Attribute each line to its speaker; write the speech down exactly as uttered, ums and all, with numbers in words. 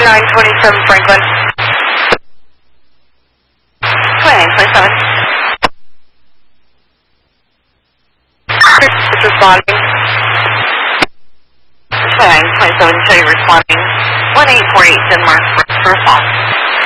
Speaker 1: nine twenty-seven Franklin. twenty-nine twenty-seven. It's responding. twenty-nine twenty-seven, show you responding. one eight four eight Denmark, response.